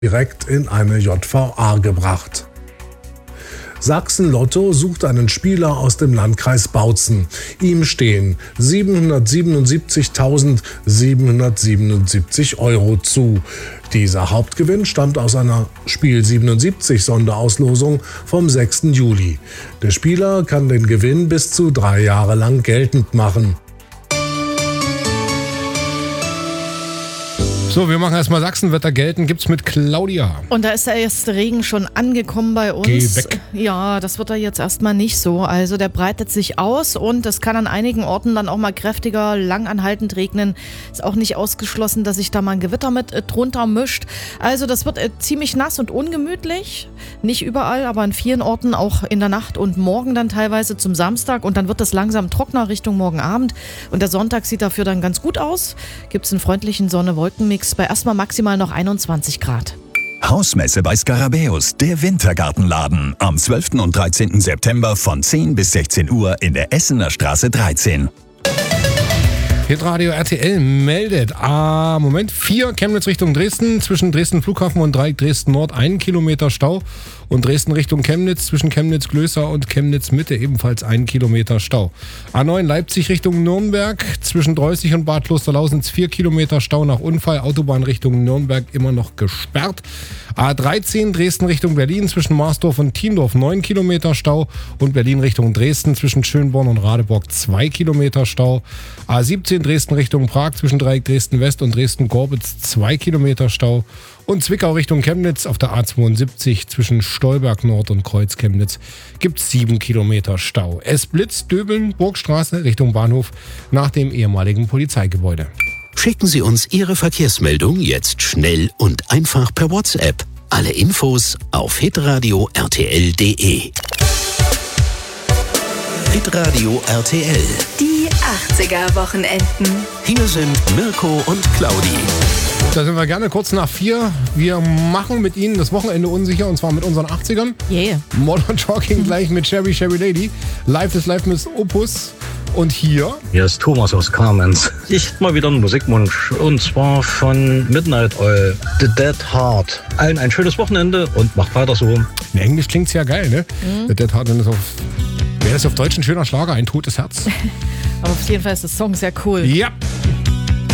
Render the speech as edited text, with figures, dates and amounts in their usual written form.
direkt in eine JVA gebracht. Sachsen Lotto sucht einen Spieler aus dem Landkreis Bautzen. Ihm stehen 777.777 € zu. Dieser Hauptgewinn stammt aus einer Spiel 77 Sonderauslosung vom 6. Juli. Der Spieler kann den Gewinn bis zu 3 Jahre lang geltend machen. So, wir machen erstmal Sachsenwetter gelten. Gibt's mit Claudia. Und da ist der erste Regen schon angekommen bei uns. Geh weg. Ja, das wird da jetzt erstmal nicht so. Also der breitet sich aus und es kann an einigen Orten dann auch mal kräftiger, langanhaltend regnen. Ist auch nicht ausgeschlossen, dass sich da mal ein Gewitter mit drunter mischt. Also das wird ziemlich nass und ungemütlich. Nicht überall, aber an vielen Orten auch in der Nacht und morgen dann teilweise zum Samstag. Und dann wird es langsam trockener Richtung morgen Abend. Und der Sonntag sieht dafür dann ganz gut aus. Gibt es einen freundlichen Sonne-Wolken-Mix bei erstmal maximal noch 21 Grad. Hausmesse bei Skarabäus, der Wintergartenladen. Am 12. und 13. September von 10 bis 16 Uhr in der Essener Straße 13. Hitradio RTL meldet, 4 Chemnitz Richtung Dresden, zwischen Dresden Flughafen und Dreieck Dresden Nord 1 Kilometer Stau. Und Dresden Richtung Chemnitz, zwischen Chemnitz-Glößer und Chemnitz-Mitte ebenfalls 1 Kilometer Stau. A9 Leipzig Richtung Nürnberg, zwischen Dreußig und Bad Klosterlausitz 4 Kilometer Stau nach Unfall. Autobahn Richtung Nürnberg immer noch gesperrt. A13 Dresden Richtung Berlin, zwischen Marsdorf und Tiendorf 9 Kilometer Stau. Und Berlin Richtung Dresden, zwischen Schönborn und Radeborg 2 Kilometer Stau. A17 Dresden Richtung Prag, zwischen Dreieck Dresden West und Dresden-Gorbitz 2 Kilometer Stau. Und Zwickau Richtung Chemnitz auf der A72 zwischen Stolberg Nord und Kreuz Chemnitz gibt es 7 Kilometer Stau. Es blitzt Döbeln, Burgstraße Richtung Bahnhof nach dem ehemaligen Polizeigebäude. Schicken Sie uns Ihre Verkehrsmeldung jetzt schnell und einfach per WhatsApp. Alle Infos auf hitradio rtl.de. Hitradio RTL. Die 80er-Wochenenden. Hier sind Mirko und Claudi. Da sind wir gerne kurz nach 4. Wir machen mit Ihnen das Wochenende unsicher und zwar mit unseren 80ern. Yeah. Modern Talking gleich mit Sherry Lady. Live is Live mit Opus. Und hier ist Thomas aus Kamenz. Ich mal wieder einen Musikwunsch und zwar von Midnight Oil, The Dead Heart. Allen ein schönes Wochenende und macht weiter so. In Englisch klingt's ja geil, ne? The Dead Heart, wäre das auf Deutsch ein schöner Schlager, ein totes Herz. Aber auf jeden Fall ist der Song sehr cool. Ja.